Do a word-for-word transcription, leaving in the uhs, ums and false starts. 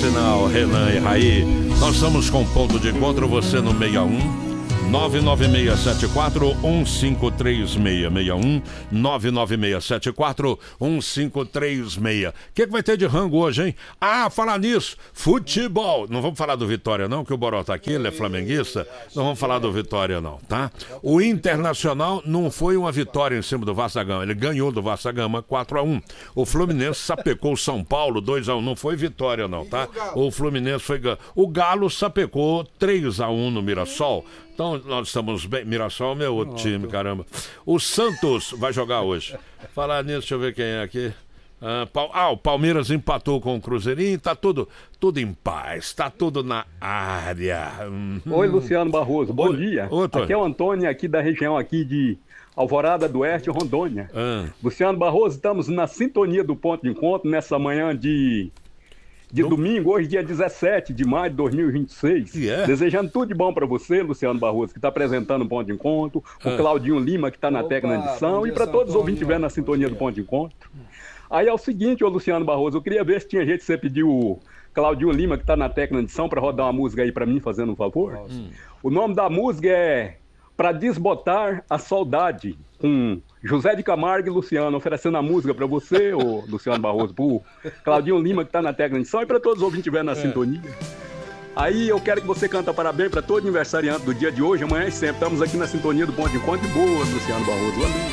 Original, Renan e Raí. Nós estamos com ponto de encontro, você no seis um nove nove seis sete quatro um cinco três seis, seis um nove nove seis sete quatro um cinco três seis. O que, que vai ter de rango hoje, hein? Ah, falar nisso, futebol. Não vamos falar do Vitória não, que o Boró tá aqui, ele é flamenguista. Não vamos falar do Vitória não, tá? O Internacional não foi uma vitória em cima do Vasco da Gama, ele ganhou do Vasco da Gama quatro a um. O Fluminense sapecou o São Paulo dois a um, não foi vitória não, tá? O Fluminense foi... O Galo sapecou três a um no Mirassol. Então nós estamos bem. Mirassol é meu outro time, caramba. O Santos vai jogar hoje. Falar nisso, deixa eu ver quem é aqui. Ah, Pal... ah, o Palmeiras empatou com o Cruzeirinho. Tá tudo, tudo em paz, tá tudo na área. Uhum. Oi, Luciano Barroso, bom Oi. dia. Oi, aqui é o Antônio, aqui da região aqui de Alvorada do Oeste, Rondônia. Ah. Luciano Barroso, estamos na sintonia do ponto de encontro nessa manhã de... De Do... domingo, hoje dia dezessete de maio de dois mil e vinte e seis. Yeah. Desejando tudo de bom para você, Luciano Barroso, que está apresentando o Ponto de Encontro, Ah. o Claudinho Lima, que está na técnica de edição, e para todos os ouvintes que estiverem na sintonia do Ponto de Encontro. Aí é o seguinte, ô Luciano Barroso, eu queria ver se tinha jeito de você pedir o Claudinho Lima, que está na técnica de edição, para rodar uma música aí para mim, fazendo um favor. Hum. O nome da música é Pra Desbotar a Saudade, com José de Camargo e Luciano, oferecendo a música para você, ô Luciano Barroso, pro Claudinho Lima, que está na técnica de edição, e para todos os ouvintes que estiverem na é. sintonia. Aí eu quero que você canta parabéns para todo aniversariante do dia de hoje, amanhã e sempre. Estamos aqui na sintonia do Ponto de Encontro. Boa, Luciano Barroso.